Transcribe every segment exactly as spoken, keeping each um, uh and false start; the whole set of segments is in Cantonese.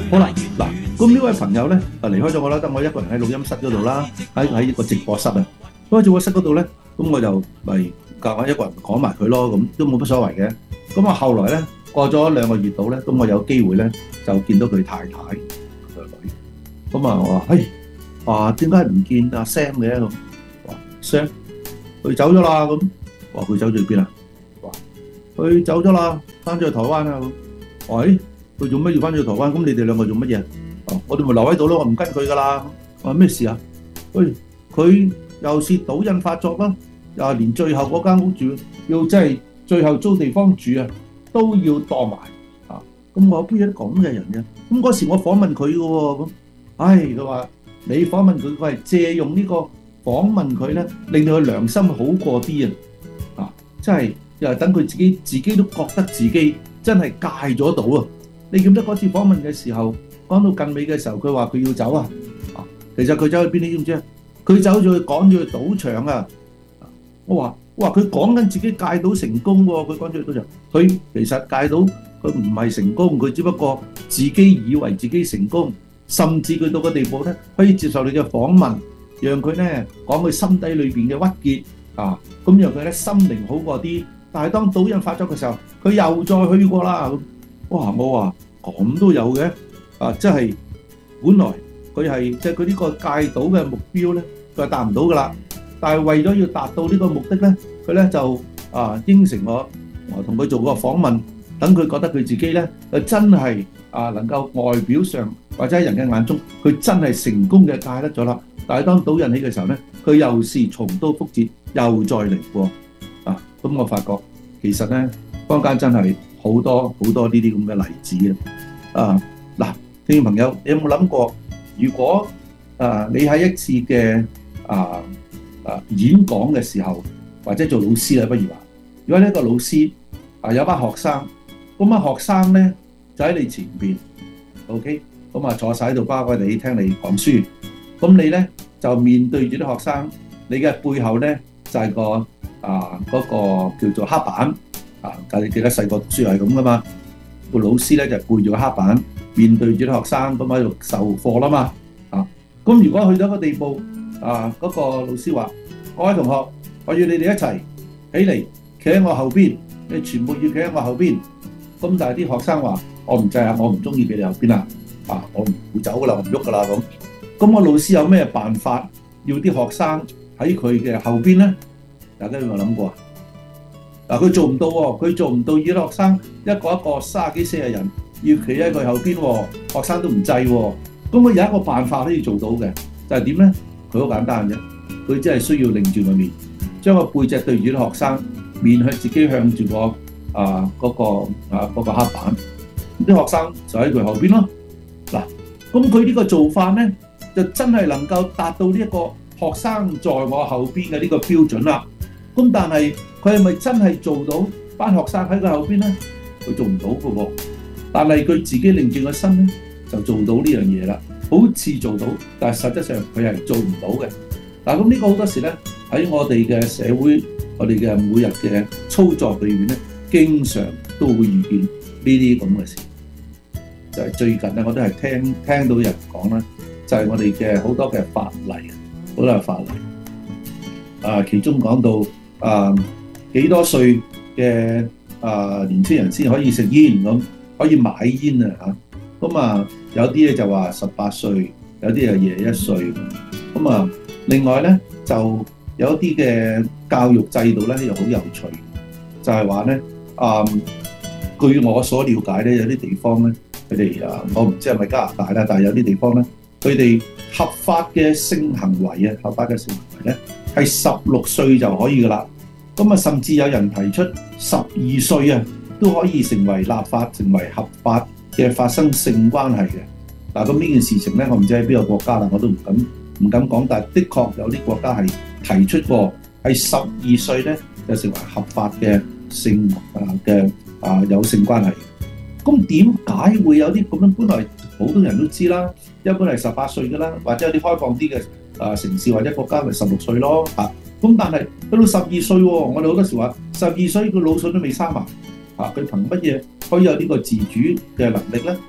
好啦，嗱，咁呢位朋友咧啊離開咗我啦，得我一個人喺錄音室嗰度啦，喺喺個直播室啊。咁喺直播室嗰度咧，咁我就咪夾硬一個人講埋佢咯，咁都冇乜所謂嘅。咁啊後來咧過咗兩個月度咧，咁我有機會咧就見到佢太太個女。咁啊我話：嘿，話點解唔見阿 Sam 嘅？咁話 Sam 佢走咗啦。咁話佢走咗去邊啊？話佢走咗啦，翻咗去台灣啊。咁喂，佢做乜要翻咗去台灣？咁你哋兩個做乜嘢？哦，我哋咪留喺度咯，我唔跟佢噶啦。我話咩事啊？喂，佢又是賭癮發作啦，又連最後嗰間屋住，要即係最後租地方住啊，都要當埋啊！咁我邊有啲咁嘅人嘅？咁嗰時我訪問佢嘅喎，咁唉，佢話你訪問佢，佢係借用呢個訪問佢咧，令到佢良心好過啲啊！啊，真係又係等佢自己自己都覺得自己真係戒咗賭啊！你記得嗰次訪問嘅時候，講到近尾嘅時候，佢話佢要走啊！啊，其實佢走去邊？你知唔知啊？佢走咗去趕咗去賭場啊！我話我話佢講緊自己戒賭成功喎，佢趕咗去賭場，佢其實戒賭佢唔係成功，佢只不過自己以為自己成功，甚至佢到個地步咧，可以接受你嘅訪問，讓佢咧講佢心底裏邊嘅鬱結啊，咁讓佢咧心靈好過啲。但係當賭癮發作嘅時候，佢又再去過啦。哇！我話咁都有嘅啊，即係本來佢係即係佢呢個戒賭嘅目標咧，佢係達唔到噶啦。但係為咗要達到呢個目的咧，佢咧就啊應承我，我同佢做個訪問，等佢覺得佢自己咧，誒真係啊能夠外表上或者喺人嘅眼中，佢真係成功嘅戒得咗啦。但係當賭癮起嘅時候咧，佢又是重蹈覆轍，又再嚟過啊！咁我發覺其實咧，坊間真係好多好多呢啲咁嘅例子啊！啊嗱，聽眾朋友，你有冇諗過，如果啊你喺一次嘅啊啊演講嘅時候，或者做老師啦，不如話，如果呢個老師啊有班學生，咁啊學生咧就喺你前邊 ，OK，咁啊坐晒喺度乖乖地聽你講書，咁你咧就面對住啲學生，你嘅背後咧就係個啊嗰個叫做黑板。啊！但係你記得細個讀書係咁噶嘛？個老師咧就背住個黑板，面對住啲學生咁喺度授課啦嘛。啊！咁如果去到一個地步，啊嗰個老師話：各位同學，我要你哋一齊起嚟，企喺我後邊，你全部要企喺我後邊。咁但係啲學生話：我唔制啊，我唔中意企你後邊啊！啊，我唔會走噶啦，我唔喐噶啦咁。咁個老師有咩辦法要啲學生喺佢嘅後邊咧？大家有冇諗過啊？嗱，佢做唔到喎，佢做唔到，要學生一個一個三十幾四十人要企喺佢後邊喎，學生都唔制喎。咁佢有一個辦法可以做到嘅，就係點咧？佢好簡單啫，佢只係需要擰住個面，將個背脊對住啲學生，面向自己向住個啊嗰個啊嗰個黑板，啲學生就喺佢後邊咯。嗱，咁佢呢個做法咧，就真係能夠達到呢一個學生在我後邊嘅呢個標準啦。咁但係佢係咪真係做到班學生喺佢後邊咧？佢做唔到嘅喎。但係佢自己擰轉個身咧，就做到呢樣嘢啦。好似做到，但係實質上佢係做唔到嘅。嗱，咁呢個好多時咧喺我哋嘅社會，我哋嘅每日嘅操作裏面咧，經常都會遇見呢啲咁嘅事。就係最近咧，我都係聽聽到人講啦，就係我哋嘅好多嘅法例，好多嘅法例。啊，其中講到。啊，幾多歲嘅啊年輕人先可以食煙咁，可以買煙啊嚇？咁啊有啲咧就話十八歲，有啲係廿一歲。咁啊，另外咧就有啲嘅教育制度咧又好有趣，就係話咧啊，據我所了解咧，有啲地方咧佢哋啊，我唔知係咪加拿大啦，但係有啲地方咧，佢哋合法嘅性行為啊，合法嘅性行為咧。係十六歲就可以噶啦，咁啊甚至有人提出十二歲啊都可以成為立法，成為合法嘅發生性關係嘅。嗱，咁呢件事情咧，我唔知喺邊個國家啦，我都唔敢唔敢講，但係的確有啲國家係提出過，係十二歲咧就成為合法嘅性啊嘅啊有性關係。咁點解會有啲咁樣？本來好多人都知啦，一般係十八歲噶啦，或者有啲開放啲嘅。啊！城市或者國家咪十六歲咯嚇，咁但係去到十二歲喎，我哋好多時話十二歲個腦筍都未生埋，嚇佢憑乜嘢可以有呢個自主嘅能力咧？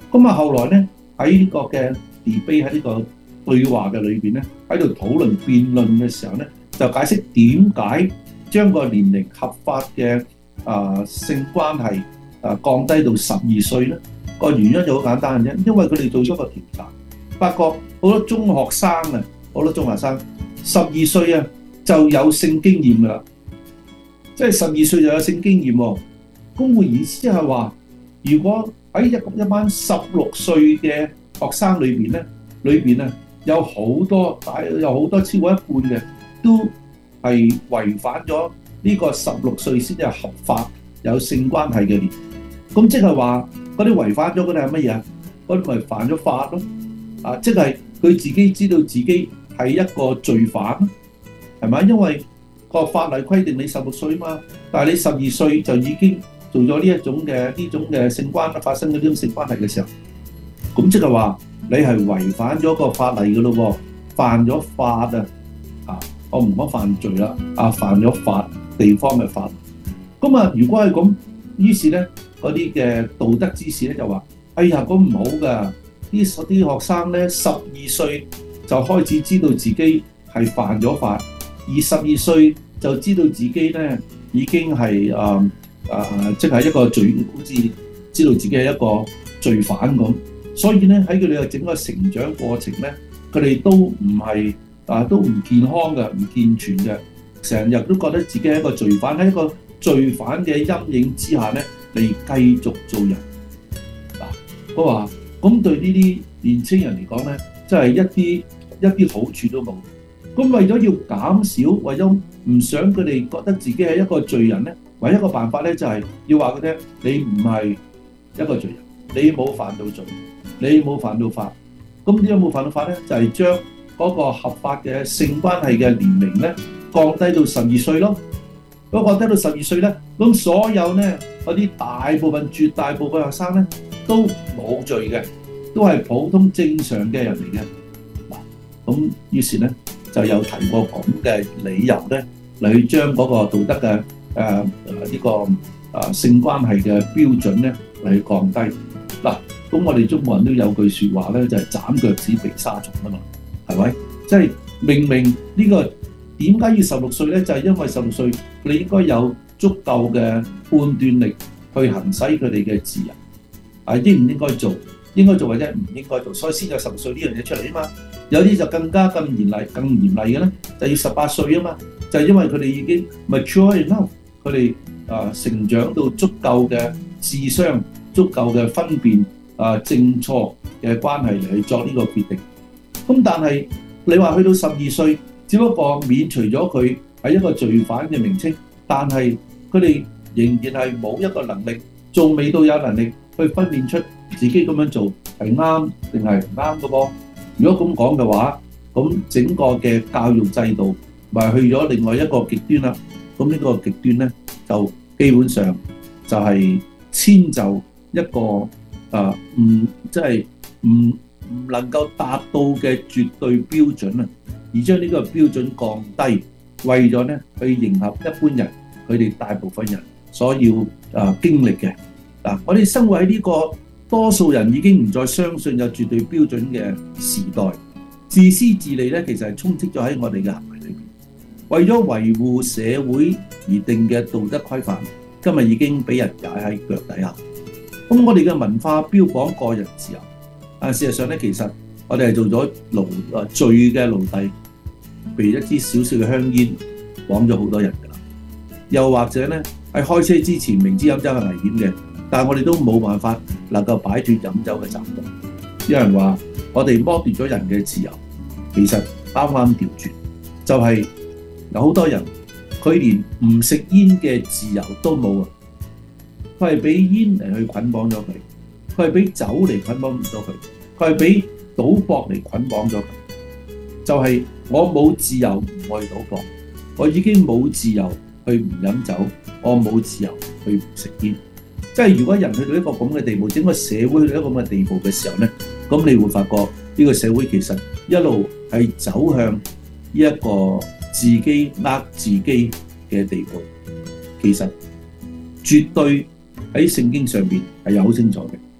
咁啊，後來咧喺呢個嘅 debate 喺呢個對話嘅裏邊咧，喺度討論辯論嘅時候咧，就解釋點解將個年齡合法嘅啊、呃、性關係啊降低到十二歲咧。個原因就好簡單嘅啫，因為佢哋做咗個調查，發覺好多中學生啊，好多中學生十二歲啊就有性經驗㗎啦，即係十二歲就有性經驗喎。咁換言之係話，如果喺一一班十六歲嘅學生裏邊咧，裏邊啊有好多大有好多超過一半嘅都係違反咗呢個十六歲先至係合法有性關係嘅年。咁即係話嗰啲違反咗嗰啲係乜嘢啊？嗰啲咪犯咗法咯？啊，即係佢自己知道自己係一個罪犯，係咪？因為個法例規定你十六歲嘛，但係你十二歲就已經做咗呢一種嘅呢種嘅性關發生咗呢種性關係嘅時候，咁即係話你係違反咗個法例㗎咯喎，犯咗法啊！啊，我唔講犯罪啦，啊犯咗法，地方嘅法。咁啊，如果係咁，於是咧嗰啲嘅道德之士咧就話：哎呀，咁唔好㗎！啲啲學生咧十二歲就開始知道自己係犯咗法，而十二歲就知道自己咧已經係誒誒，即係一個罪，好似知道自己係一個罪犯咁。所以咧喺佢哋嘅整個成長過程咧，佢哋都唔係啊，都唔健康嘅，唔健全嘅，成日都覺得自己係一個罪犯，喺一個罪犯嘅陰影之下咧，嚟繼續做人。嗱，佢話咁對呢啲年青人嚟講咧，真係一啲一啲好處都冇。咁為咗要減少，為咗唔想佢哋覺得自己係一個罪人咧，唯一一個辦法咧就係要話佢聽，你唔係一個罪人，你冇犯到罪，你冇犯到法。咁點解冇犯到法咧？就係將嗰個合法嘅性關係嘅年齡咧降低到十二歲咯。咁降低到十二歲咧，咁所有咧嗰啲大部分、絕大部分學生咧都冇罪嘅，都係普通正常嘅人嚟嘅。嗱，咁於是咧就有提過咁嘅理由咧嚟去將嗰個道德嘅誒呢個誒、呃、性關係嘅標準咧嚟去降低。嗱，咁我哋中國人都有句説話咧，就係、是、斬腳趾避沙蟲啊嘛，係咪？即係明明呢、這個點解要十六歲咧？就係、是、因為十六歲你應該有足夠嘅判斷力去行使佢哋嘅自由，啊應唔應該做，應該做或者唔應該做，所以先有十六歲呢樣嘢出嚟啊嘛。有啲就更加更嚴厲、更嚴厲嘅咧，就要十八歲啊嘛，就係因為佢哋已經 mature enough，佢哋啊成長到足夠嘅智商、足夠嘅分辨啊正錯嘅關係嚟去作呢個決定。咁但係你話去到十二歲，只不過免除咗佢係一個罪犯嘅名稱，但係佢哋仍然係冇一個能力，仲未到有能力去分辨出自己咁樣做係啱定係唔啱嘅噃。如果咁講嘅話，咁整個嘅教育制度咪去咗另外一個極端啦。咁呢個極端咧，就基本上就係遷就一個啊唔即係唔唔能夠達到嘅絕對標準啊，而將呢個標準降低，為咗咧去迎合一般人佢哋大部分人所要啊經歷嘅嗱。我哋生活喺呢個多數人已經唔再相信有絕對標準嘅時代，自私自利咧，其實係充斥咗喺我哋嘅行為裏邊。為咗維護社會而定嘅道德規範，今日已經俾人踩喺腳底下。咁我哋嘅文化標榜個人自由，但事實上咧，其實我哋係做咗奴啊罪嘅奴隸，譬如一支小小嘅香煙，綁咗好多人㗎啦。又或者咧，喺開車之前明知飲酒係危險嘅，但係我哋都冇辦法能夠擺脫飲酒嘅習慣。有人話我哋剝奪咗人嘅自由，其實啱啱調轉，就係、是、有好多人佢連唔食煙嘅自由都冇啊！佢係俾煙嚟去捆綁咗佢，佢係俾酒嚟捆綁咗佢，佢係俾賭博嚟捆綁咗佢。就係、是、我冇自由唔去賭博，我已經冇自由去唔飲酒，我冇自由去唔食煙。即係如果人去到一個咁嘅地步，整個社會去到一個咁嘅地步嘅時候咧，咁你會發覺呢個社會其實一路係走向呢一個自己呃自己嘅地步。其實絕對喺聖經上邊係有好清楚嘅，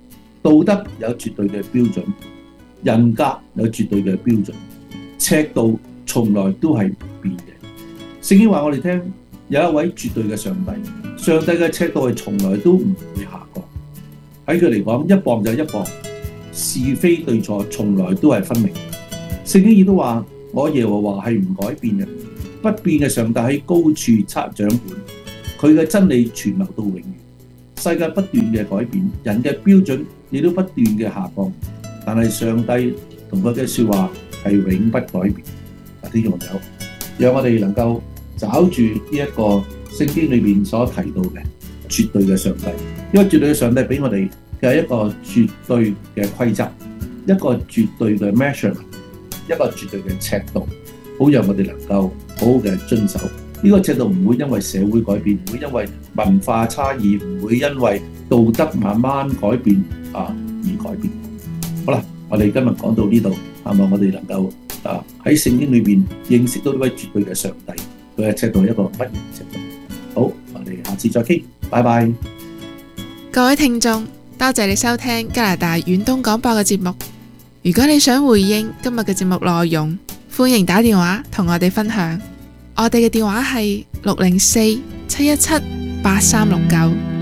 道德有絕對嘅標準，人格有絕對嘅標準，尺度從來都係唔變嘅。聖經話我哋聽，有一位絕對嘅上帝，上帝嘅尺度係從來都唔會下降。喺佢嚟講，一磅就一磅，是非對錯從來都係分明。聖經亦都話，我耶和華係唔改變嘅，不變嘅上帝喺高處察掌管，佢嘅真理存留到永遠。世界不斷嘅改變，人嘅標準亦都不斷嘅下降，但係上帝同佢嘅說話係永不改變。嗱，聽眾朋友，讓我哋能夠找住呢一個聖經裏面所提到嘅絕對嘅上帝，因為絕對嘅上帝俾我哋嘅一個絕對嘅規則，一個絕對嘅 measurement， 一個絕對嘅尺度，好讓我哋能夠好好嘅遵守。呢個尺度唔會因為社會改變，唔會因為文化差異，唔會因為道德慢慢改變啊而改變。好啦，我哋今日講到呢度，希望我哋能夠啊喺聖經裏邊認識到呢位絕對嘅上帝，佢嘅尺度係一個乜嘢尺度？好，我哋下次再傾，拜拜。 各位聽眾，多謝你收聽加拿大遠東廣播嘅節目。如果你想回應今日嘅節目內容，歡迎打電話同我哋分享。我哋嘅電話係六零四七一七八三六九。